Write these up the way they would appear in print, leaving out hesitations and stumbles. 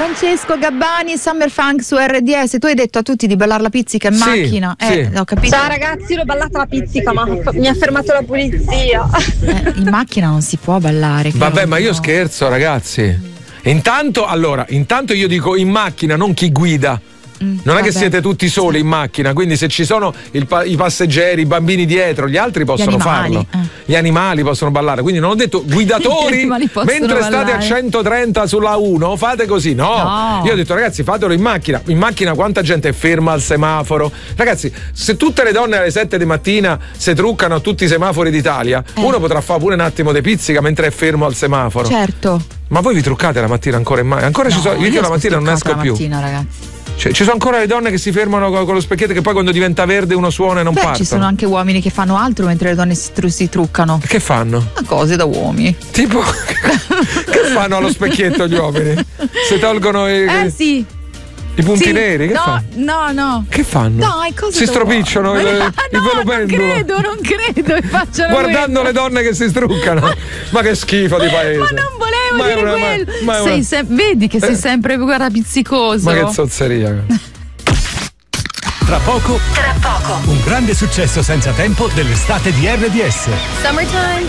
Francesco Gabbani, Summer Funk su RDS. Tu hai detto a tutti di ballare la pizzica in macchina. Sì. Ho capito. Ciao ragazzi, l'ho ballata la pizzica, ma mi ha fermato la polizia. In macchina non si può ballare. Vabbè, ma io scherzo, ragazzi. Intanto io dico in macchina, non chi guida. Non è che siete tutti soli in macchina, quindi se ci sono i passeggeri, i bambini dietro, gli altri possono farlo. Gli animali possono ballare, quindi non ho detto guidatori mentre state a 130 sulla 1 fate così, no. Io ho detto ragazzi fatelo in macchina. In macchina quanta gente è ferma al semaforo? Ragazzi, se tutte le donne alle 7 di mattina si truccano a tutti i semafori d'Italia, uno potrà fare pure un attimo di pizzica mentre è fermo al semaforo. Certo. Ma voi vi truccate la mattina ancora in macchina? Ancora ci sono, io la mattina non esco più. Ragazzi. Cioè, ci sono ancora le donne che si fermano con lo specchietto che poi quando diventa verde uno suona e non partono. Ci sono anche uomini che fanno altro mentre le donne si truccano. Che fanno? Cose da uomini. Tipo che fanno allo specchietto gli uomini? Se tolgono sì. I punti neri? Che fanno? No. Che fanno? No, cose si stropicciano il velo pendulo. Non credo che facciano guardando le donne che si struccano. Ma che schifo di paese. Ma non volevo dire quello. Vedi che sei sempre guarda pizzicoso. Ma che zozzeria. Tra poco un grande successo senza tempo dell'estate di RDS. Summertime.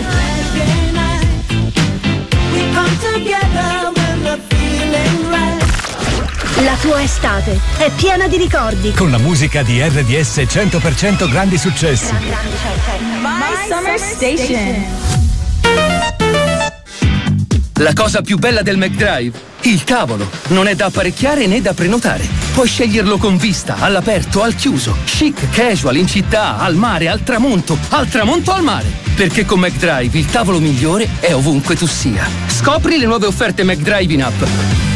We come together when the feeling right. La tua estate è piena di ricordi. Con la musica di RDS 100% grandi successi. My Summer Station. La cosa più bella del McDrive? Il tavolo. Non è da apparecchiare né da prenotare. Puoi sceglierlo con vista, all'aperto, al chiuso, chic, casual, in città, al mare, al tramonto al mare. Perché con McDrive il tavolo migliore è ovunque tu sia. Scopri le nuove offerte McDrive in app.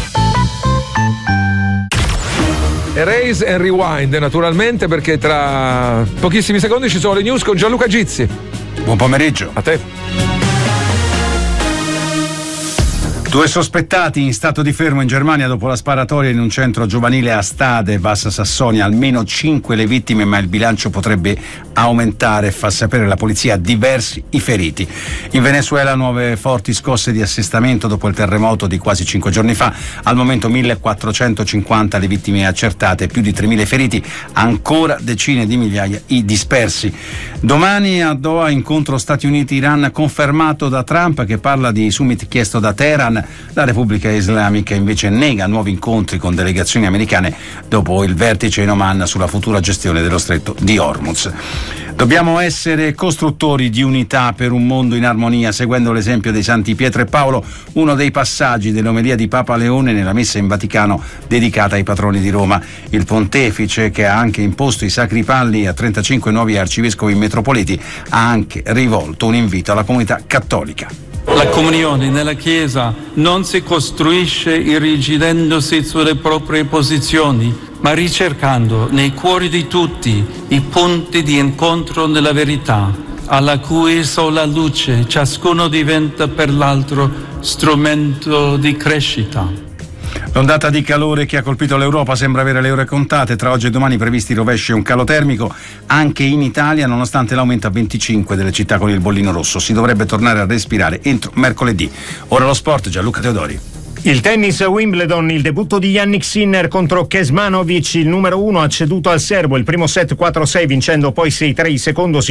Erase and rewind naturalmente, perché tra pochissimi secondi ci sono le news con Gianluca Gizzi. Buon pomeriggio. A te. 2 sospettati in stato di fermo in Germania dopo la sparatoria in un centro giovanile a Stade, Bassa Sassonia. Almeno 5 le vittime, ma il bilancio potrebbe aumentare. Fa sapere la polizia diversi i feriti. In Venezuela nuove forti scosse di assestamento dopo il terremoto di quasi 5 giorni fa. Al momento 1450 le vittime accertate, più di 3000 feriti, ancora decine di migliaia i dispersi. Domani a Doha incontro Stati Uniti-Iran confermato da Trump, che parla di summit chiesto da Teheran. La Repubblica Islamica invece nega nuovi incontri con delegazioni americane dopo il vertice in Oman sulla futura gestione dello stretto di Hormuz. Dobbiamo essere costruttori di unità per un mondo in armonia, seguendo l'esempio dei santi Pietro e Paolo, uno dei passaggi dell'omelia di Papa Leone nella messa in Vaticano dedicata ai patroni di Roma. Il pontefice, che ha anche imposto i sacri palli a 35 nuovi arcivescovi metropoliti, ha anche rivolto un invito alla comunità cattolica. La comunione nella Chiesa non si costruisce irrigidendosi sulle proprie posizioni, ma ricercando nei cuori di tutti i punti di incontro nella verità, alla cui sola luce ciascuno diventa per l'altro strumento di crescita. L'ondata di calore che ha colpito l'Europa sembra avere le ore contate. Tra oggi e domani previsti rovesci e un calo termico anche in Italia, nonostante l'aumento a 25 delle città con il bollino rosso. Si dovrebbe tornare a respirare entro mercoledì. Ora lo sport, Gianluca Teodori. Il tennis Wimbledon, il debutto di Jannik Sinner contro Kecmanovic. Il numero 1 ha ceduto al serbo il primo set 4-6, vincendo poi 6-3 il secondo.